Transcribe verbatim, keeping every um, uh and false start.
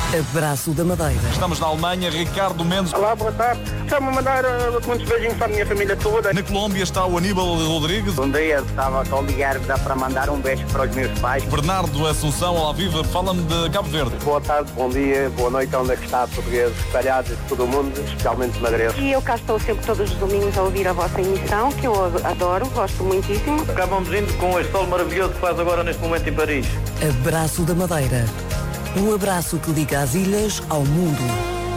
Abraço da Madeira. Estamos na Alemanha, Ricardo Mendes. Olá, boa tarde. Estava a mandar uh, muitos beijinhos para a minha família toda. Na Colômbia está o Aníbal Rodrigues. Bom dia, estava a ligar para mandar um beijo para os meus pais. Bernardo Assunção, olá viva, fala-me de Cabo Verde. Boa tarde, bom dia, boa noite, onde é que está, portugueses espalhados por todo o mundo, especialmente madeirenses. E eu cá estou sempre todos os domingos a ouvir a vossa emissão, que eu adoro, gosto muitíssimo. Acabamos indo com este sol maravilhoso que faz agora neste momento em Paris. Abraço da Madeira. Um abraço que liga as ilhas ao mundo.